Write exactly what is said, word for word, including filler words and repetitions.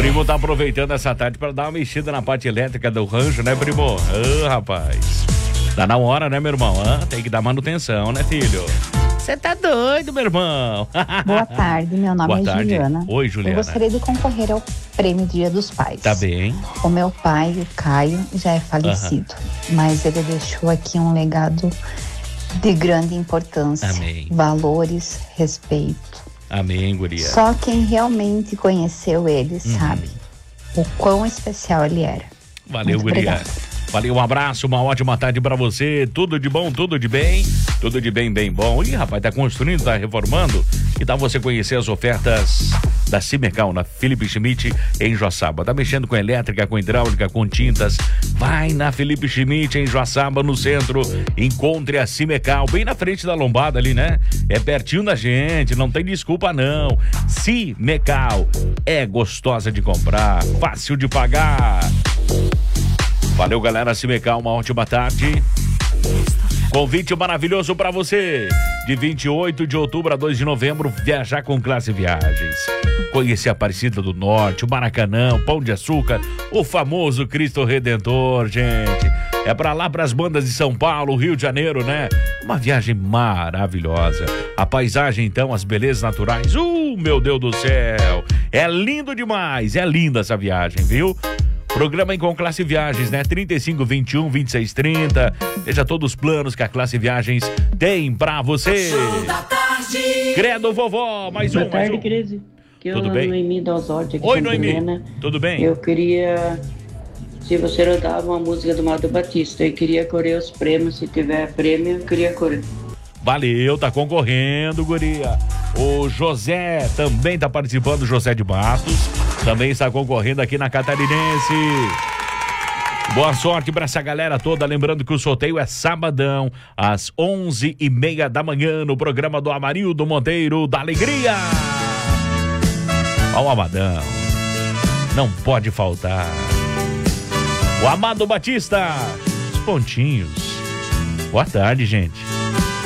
Primo tá aproveitando essa tarde para dar uma mexida na parte elétrica do rancho, né, primo? Ô, oh, rapaz. Tá na hora, né, meu irmão? Ah, tem que dar manutenção, né, filho? Você tá doido, meu irmão? Boa tarde, meu nome Boa é tarde. Juliana. Oi, Juliana. Eu gostaria de concorrer ao Prêmio Dia dos Pais. Tá bem. O meu pai, o Caio, já é falecido, uh-huh. mas ele deixou aqui um legado de grande importância. Amém. Valores, respeito. Amém, guria. Só quem realmente conheceu ele uhum. sabe o quão especial ele era. Valeu, Muito guria. obrigada. Valeu, um abraço, uma ótima tarde pra você. Tudo de bom, tudo de bem, tudo de bem, bem bom. Ih, rapaz, tá construindo, tá reformando. Que tal você conhecer as ofertas da Simecal na Felipe Schmidt em Joaçaba? Tá mexendo com elétrica, com hidráulica, com tintas? Vai na Felipe Schmidt em Joaçaba, no centro. Encontre a Simecal, bem na frente da lombada ali, né? É pertinho da gente, não tem desculpa não. Simecal é gostosa de comprar, fácil de pagar. Valeu, galera. Simecal, uma ótima tarde. Convite maravilhoso para você. De vinte e oito de outubro a dois de novembro, viajar com Classe Viagens. Conhecer a Aparecida do Norte, o Maracanã, o Pão de Açúcar, o famoso Cristo Redentor, gente. É para lá, para as bandas de São Paulo, Rio de Janeiro, né? Uma viagem maravilhosa. A paisagem, então, as belezas naturais. Uh, meu Deus do céu. É lindo demais. É linda essa viagem, viu? Programa em com Classe Viagens, né? trinta e cinco, vinte e um, vinte e seis, trinta. Veja todos os planos que a Classe Viagens tem pra você. Credo, vovó, mais um, Boa tarde, mais um. Crise. Que Tudo eu, bem? Noemi da Osório, aqui Oi, em Noemi. Helena. Tudo bem? Eu queria, se você rodava uma música do Mato Batista, eu queria correr os prêmios. Se tiver prêmio, eu queria correr. Valeu, tá concorrendo, guria. O José também tá participando, José de Matos. Também está concorrendo aqui na Catarinense. Boa sorte pra essa galera toda. Lembrando que o sorteio é sabadão, às onze e meia da manhã, no programa do Amarildo Monteiro da Alegria. Ó o Amadão. Não pode faltar. O Amado Batista. Os pontinhos. Boa tarde, gente.